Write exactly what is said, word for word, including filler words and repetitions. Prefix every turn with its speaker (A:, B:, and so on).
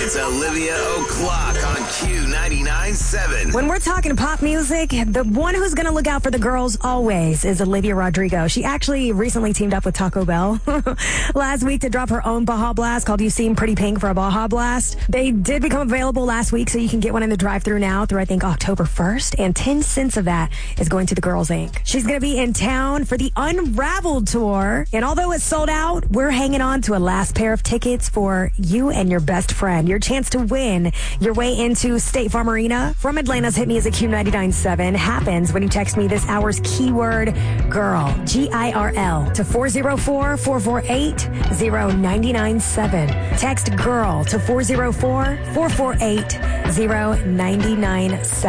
A: It's Olivia O'Clock on Q ninety-nine point seven.
B: When we're talking pop music, the one who's going to look out for the girls always is Olivia Rodrigo. She actually recently teamed up with Taco Bell last week to drop her own Baja Blast called You Seem Pretty Pink for a Baja Blast. They did become available last week, so you can get one in the drive-thru now through, I think, October first. And ten cents of that is going to the Girls Incorporated. She's going to be in town for the Unraveled tour. And although it's sold out, we're hanging on to a last pair of tickets for you and your best friend. Your chance to win your way into State Farm Arena from Atlanta's Hit Music Q ninety-nine point seven happens when you text me this hour's keyword GIRL, G I R L, to four oh four, four four eight, oh nine nine seven. Text GIRL to four oh four, four four eight, oh nine nine seven.